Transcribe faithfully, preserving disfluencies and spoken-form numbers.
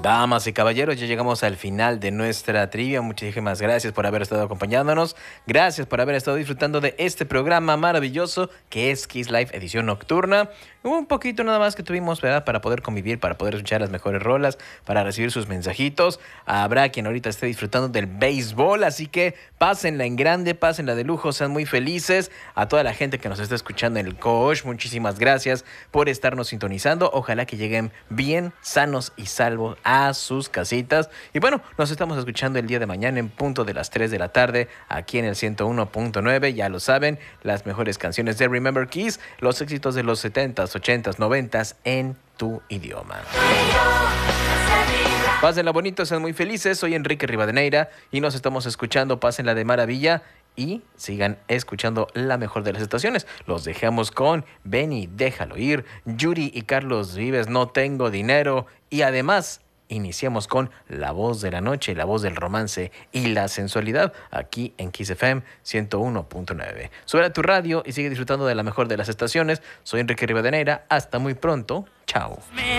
Damas y caballeros, ya llegamos al final de nuestra trivia. Muchísimas gracias por haber estado acompañándonos. Gracias por haber estado disfrutando de este programa maravilloso que es Kiss Live edición nocturna. Un poquito nada más que tuvimos, ¿verdad? Para poder convivir, para poder escuchar las mejores rolas, para recibir sus mensajitos. Habrá quien ahorita esté disfrutando del béisbol, así que pásenla en grande, pásenla de lujo, sean muy felices. A toda la gente que nos está escuchando en el coach, muchísimas gracias por estarnos sintonizando. Ojalá que lleguen bien, sanos y salvos a sus casitas. Y bueno, nos estamos escuchando el día de mañana en punto de las tres de la tarde, aquí en el ciento uno punto nueve. Ya lo saben, las mejores canciones de Remember Kiss, los éxitos de los setentas, ochentas, noventas en tu idioma. Pásenla bonito, sean muy felices. Soy Enrique Rivadeneira y nos estamos escuchando. Pásenla de maravilla y sigan escuchando la mejor de las estaciones. Los dejamos con Benny, Déjalo Ir, Yuri y Carlos Vives, No Tengo Dinero. Y además iniciamos con La Voz de la Noche, la voz del romance y la sensualidad, aquí en Kiss F M ciento uno punto nueve. Sube a tu radio y sigue disfrutando de la mejor de las estaciones. Soy Enrique Rivadeneira. Hasta muy pronto. Chao.